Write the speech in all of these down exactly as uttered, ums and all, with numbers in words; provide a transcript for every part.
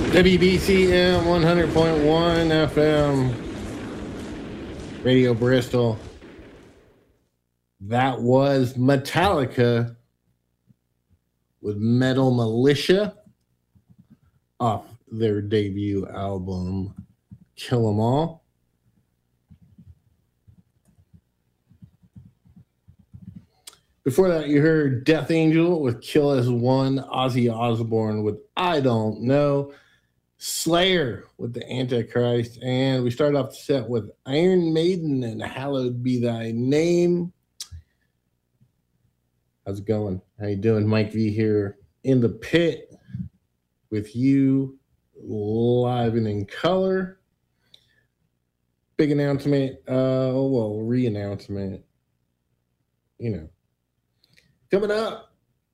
W B C M one hundred point one F M, Radio Bristol. That was Metallica with Metal Militia off their debut album, Kill 'Em All. Before that, you heard Death Angel with Kill As One, Ozzy Osbourne with I Don't Know, Slayer with the Antichrist, and we started off the set with Iron Maiden and Hallowed Be Thy Name. How's it going? How you doing? Mike V here in the pit with you, live and in color. Big announcement, uh, well, re-announcement, you know. Coming up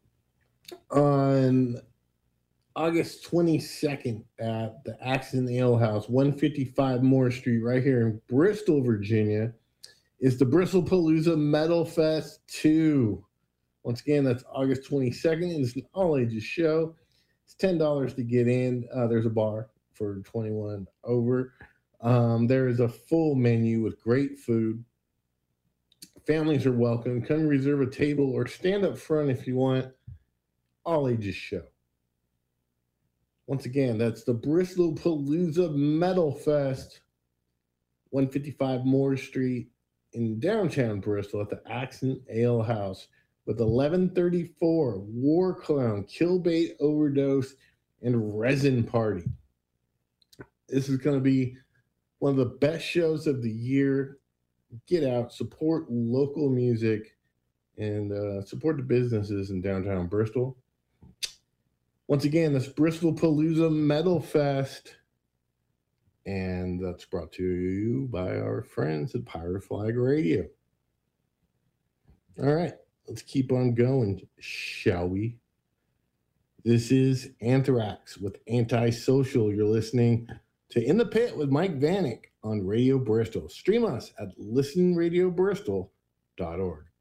on August twenty-second at the Accident Ale House, one fifty-five Moore Street, right here in Bristol, Virginia, is the Bristol Palooza Metal Fest two. Once again, that's August twenty-second. It's an all-ages show. It's ten dollars to get in. Uh, there's a bar for twenty-one over. Um, there is a full menu with great food. Families are welcome. Come reserve a table or stand up front if you want. All ages show. Once again, that's the Bristol Palooza Metal Fest, one fifty-five Moore Street in downtown Bristol at the Accident Ale House with eleven thirty-four War Clown, Killbait Overdose, and Resin Party. This is going to be one of the best shows of the year. Get out, support local music, and uh, support the businesses in downtown Bristol. Once again, this Bristol Palooza Metal Fest, and that's brought to you by our friends at Pirate Flag Radio. All right, let's keep on going, shall we? This is Anthrax with Antisocial. You're listening to In the Pit with Mike Vanek on Radio Bristol. Stream us at listen radio bristol dot org.